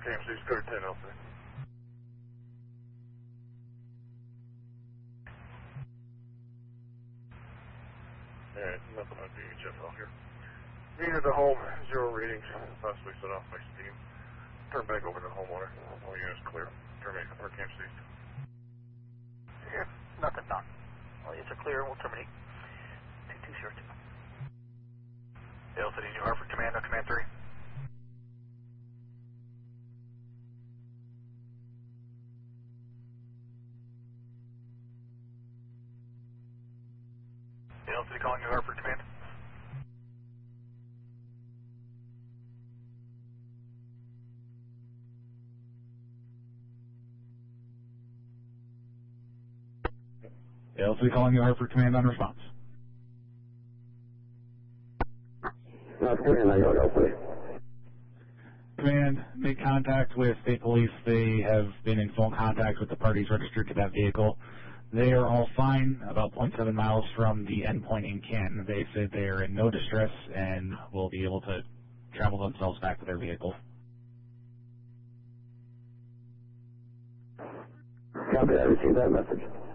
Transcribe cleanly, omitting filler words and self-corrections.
KMC, code 10 LC. Alright, nothing on VHFL here. Needed the home, 0 readings, possibly set off by steam. Turn back over to the homeowner. All units clear. Terminate RKMC. Yeah, nothing done. All units are clear, we'll terminate. 2202. Dale City, New Hartford, Command on Command 3. Dale City calling New Hartford, Command. Dale City calling New Hartford, Command on response. Command, make contact with state police. They have been in phone contact with the parties registered to that vehicle. They are all fine, about 0.7 miles from the endpoint in Canton. They said they are in no distress and will be able to travel themselves back to their vehicle. Copy, I received that message.